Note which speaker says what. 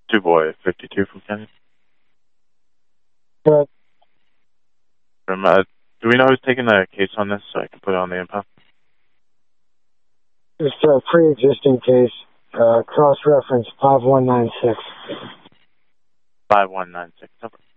Speaker 1: 2-boy 52 from Canyon.
Speaker 2: But
Speaker 1: do we know who's taking the case on this so I can put it on the info?
Speaker 2: it's a pre-existing case, cross-reference 5196.
Speaker 1: 5196.